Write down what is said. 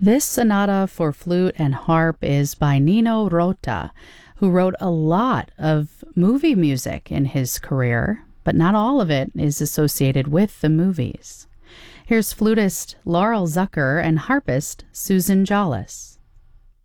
This sonata for flute and harp is by Nino Rota, who wrote a lot of movie music in his career, but not all of it is associated with the movies. Here's flutist Laurel Zucker and harpist Susan Jolles.